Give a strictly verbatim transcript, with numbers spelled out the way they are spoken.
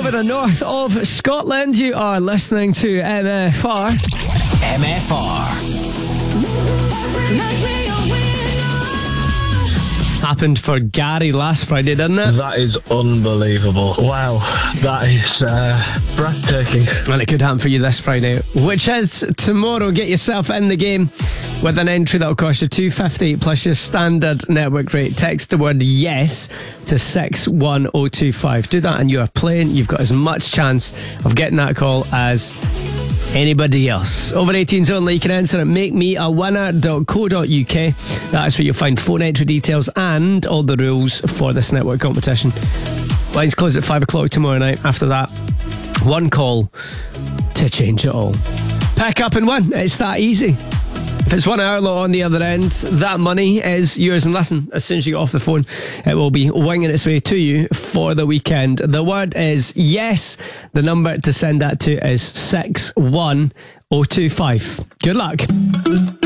over the north of Scotland. You are listening to M F R. M F R. Happened for Gary last Friday, didn't it? That is unbelievable. Wow, that is uh, breathtaking. And it could happen for you this Friday, which is tomorrow. Get yourself in the game with an entry that'll cost you two dollars fifty plus your standard network rate. Text the word yes to six one oh two five. Do that and you are playing. You've got as much chance of getting that call as anybody else. Over eighteens only. You can answer at make me a winner dot co dot uk. That is where you'll find phone entry details and all the rules for this network competition. Lines close at five o'clock tomorrow night. After that, one call to change it all. Pick up and win. It's that easy. If it's one hour lot on the other end, that money is yours. And listen, as soon as you get off the phone, it will be winging its way to you for the weekend. The word is yes. The number to send that to is six one oh two five. Good luck.